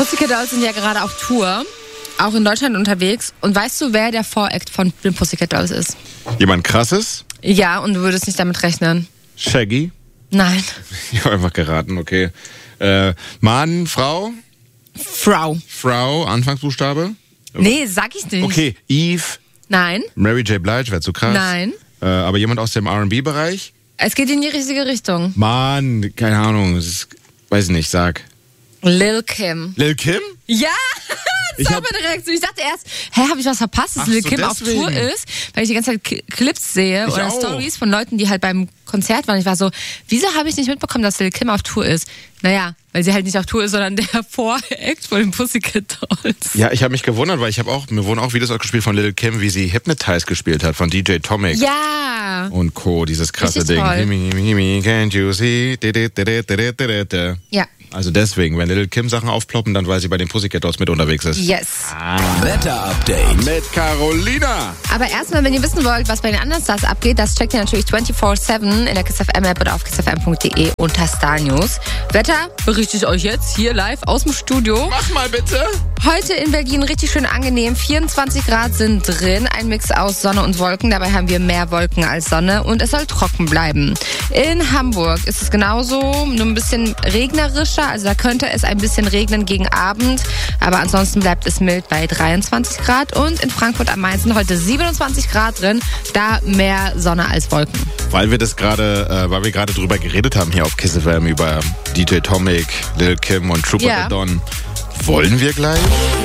Pussycat Dolls sind ja gerade auf Tour, auch in Deutschland unterwegs. Und weißt du, wer der Voract von den Pussycat Dolls ist? Jemand Krasses? Ja, und du würdest nicht damit rechnen. Shaggy? Nein. Ich habe einfach geraten, okay. Mann, Frau? Frau, Anfangsbuchstabe? Nee, sag ich nicht. Okay, Eve? Nein. Mary J. Blige, wäre zu krass. Nein. Aber jemand aus dem R&B-Bereich? Es geht in die richtige Richtung. Mann, keine Ahnung, weiß nicht, sag. Lil Kim. Lil Kim? Ja! Das war meine Reaktion. Ich dachte erst, habe ich was verpasst, dass Lil Kim auf Tour ist? Weil ich die ganze Zeit Clips sehe oder Stories von Leuten, die halt beim Konzert waren. Ich war so, wieso habe ich nicht mitbekommen, dass Lil Kim auf Tour ist? Naja, weil sie halt nicht auf Tour ist, sondern der Voract von den Pussycat Dolls. Ja, ich habe mich gewundert, weil mir wurden auch Videos ausgespielt von Lil Kim, wie sie Hypnotize gespielt hat, von DJ Tomic. Ja! Und Co., dieses krasse Richtig Ding. toll. Can't you see? Ja. Also deswegen, wenn Lil Kim Sachen aufploppen, dann weil sie bei den Pussycat Dolls mit unterwegs ist. Yes. Wetter-Update Mit Carolina. Aber erstmal, wenn ihr wissen wollt, was bei den anderen Stars abgeht, das checkt ihr natürlich 24/7 in der Kiss FM App oder auf kissfm.de unter Star News. Wetter berichte ich euch jetzt hier live aus dem Studio. Mach mal bitte. Heute in Berlin richtig schön angenehm. 24 Grad sind drin. Ein Mix aus Sonne und Wolken. Dabei haben wir mehr Wolken als Sonne und es soll trocken bleiben. In Hamburg ist es genauso, nur ein bisschen regnerischer. Also da könnte es ein bisschen regnen gegen Abend. Aber ansonsten bleibt es mild bei 23 Grad. Und in Frankfurt am Main sind heute 27 Grad drin. Da mehr Sonne als Wolken. Weil wir gerade drüber geredet haben hier auf Kiss FM über DJ Tomic, Lil Kim und Trooper Ja. the Don. Wollen wir gleich?